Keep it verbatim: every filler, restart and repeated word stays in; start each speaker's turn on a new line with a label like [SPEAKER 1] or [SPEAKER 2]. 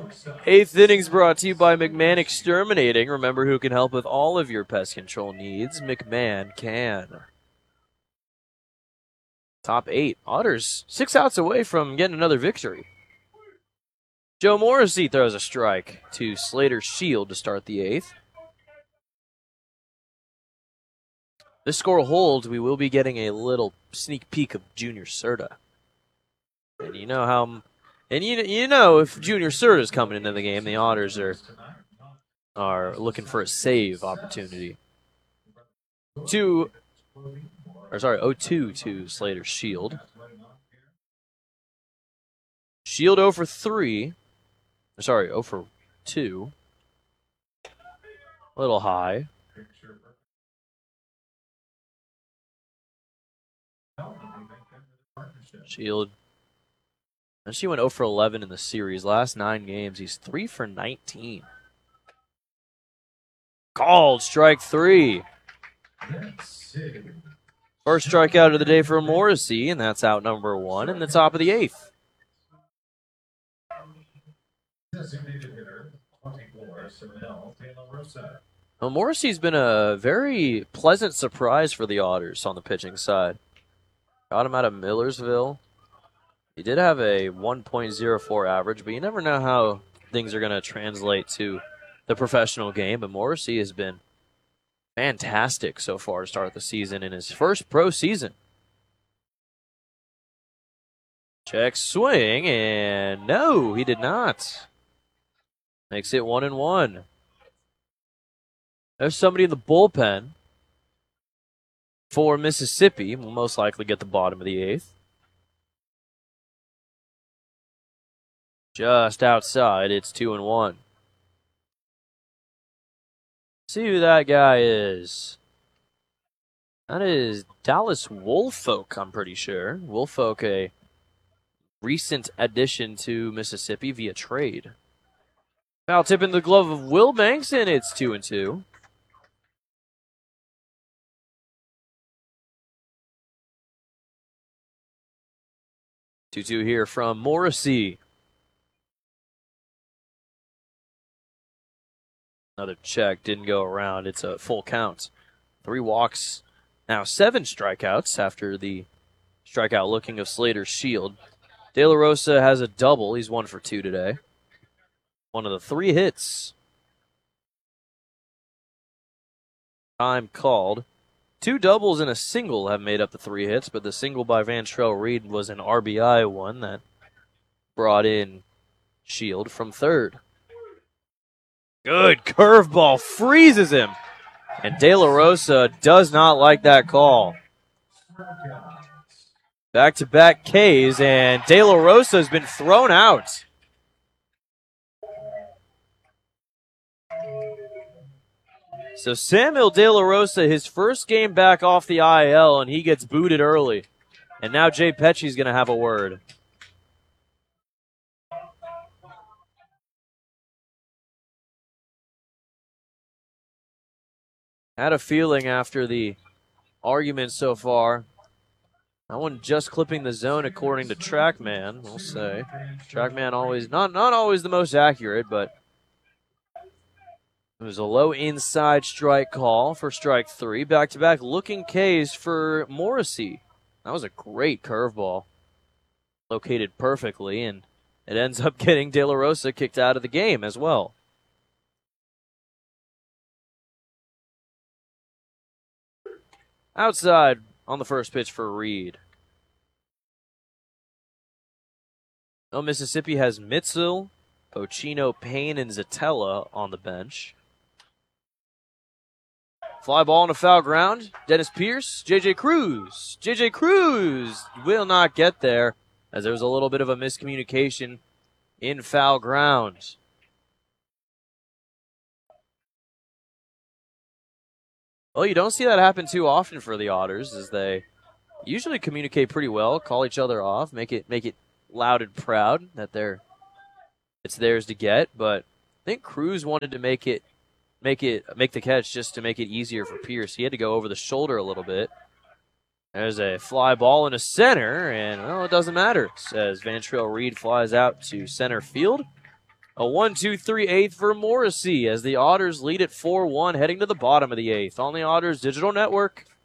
[SPEAKER 1] Eighth innings brought to you by McMahon Exterminating. Remember who can help with all of your pest control needs. McMahon can. Top eight. Otters six outs away from getting another victory. Joe Morrissey throws a strike to Slater Shield to start the eighth. This score holds, we will be getting a little sneak peek of Junior Serta. And you know how, and you you know if Junior Serta is coming into the game, the Otters are are looking for a save opportunity. Two, or sorry, oh two to Slater Shield. Shield oh for three. Sorry, oh for two. A little high. Shield. And she went oh for eleven in the series. Last nine games, he's three for nineteen. Called strike three. First strikeout of the day for Morrissey, and that's out number one in the top of the eighth. Well, Morrissey's been a very pleasant surprise for the Otters on the pitching side. Got him out of Millersville. He did have a one point oh four average, but you never know how things are going to translate to the professional game. But Morrissey has been fantastic so far to start the season in his first pro season. Check swing, and no, he did not. Makes it one and one. There's somebody in the bullpen for Mississippi. Will most likely get the bottom of the eighth. Just outside, it's two and one. See who that guy is. That is Dallas Woolfolk, I'm pretty sure. Woolfolk, a recent addition to Mississippi via trade. Foul tip in the glove of Will Banks, and it's two and two. two two here from Morrissey. Another check, didn't go around. It's a full count. Three walks, now seven strikeouts after the strikeout looking of Slater Shield. De La Rosa has a double. He's one for two today. One of the three hits. Time called. Two doubles and a single have made up the three hits, but the single by Vantrell Reed was an R B I one that brought in Shield from third. Good curveball, freezes him. And De La Rosa does not like that call. Back-to-back Ks, and De La Rosa has been thrown out. So Samuel De La Rosa, his first game back off the I L, and he gets booted early. And now Jay Pesci's going to have a word. Had a feeling after the argument so far. That one just clipping the zone according to TrackMan, we'll say. TrackMan always, not, not always the most accurate, but it was a low inside strike call for strike three. Back-to-back looking Ks for Morrissey. That was a great curveball. Located perfectly, and it ends up getting De La Rosa kicked out of the game as well. Outside on the first pitch for Reed. Oh, Mississippi has Mitzel, Pochino, Payne, and Zatella on the bench. Fly ball on a foul ground. Dennis Pierce, J J Cruz. J J Cruz will not get there as there was a little bit of a miscommunication in foul ground. Well, you don't see that happen too often for the Otters, as they usually communicate pretty well, call each other off, make it make it loud and proud that they're it's theirs to get. But I think Cruz wanted to make it make it make the catch just to make it easier for Pierce. He had to go over the shoulder a little bit. There's a fly ball in a center, and well, it doesn't matter, as Vantrell Reed flies out to center field. A one two three eighth for Morrissey as the Otters lead at four one heading to the bottom of the eighth on the Otters Digital Network.